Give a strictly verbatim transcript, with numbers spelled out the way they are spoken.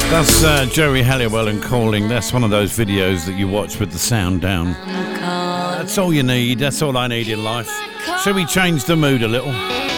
That's uh, Jerry Halliwell and Calling. That's one of those videos that you watch with the sound down. That's all you need. That's all I need in life. Shall we change the mood a little?